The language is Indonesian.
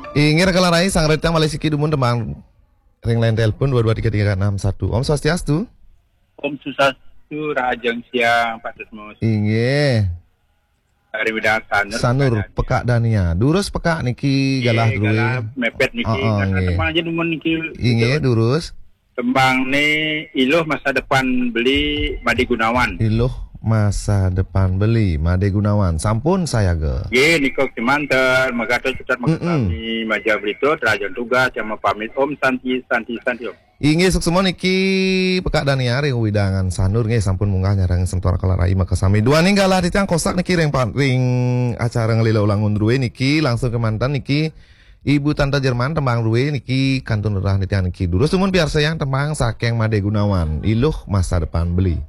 Ingin kalarai sang retang Malaysia dumun tembang ring line telepon 223361. Om Swastiastu. Om Susastu Rajang Siang Pak Tusmus. Inge. Hari Widang Sanur pekak Dania. Durus pekak niki galah duwe. Galah mepet niki. Karena tembang aja dumun niki. Inge durus. Tembang ni iluh masa depan beli Made Gunawan. Iluh masa depan beli Made Gunawan. Sampun saya ge. Ye niko Simanter magato cetat kami Maja Berito Rajan tugas yang pamit Om Santi Om. Inge suksemo niki pekak Dania ring widangan sanur nge sampun munggah nyarang sentuar kalarai maka sami dua ninggalah di tiang kosak niki ring acara ngelila ulang undruwe niki langsung ke mantan niki Ibu Tante Jerman tembang ruwe niki kantun rah nitian niki durus sumun biar sayang tembang saking Made Gunawan iluh masa depan beli.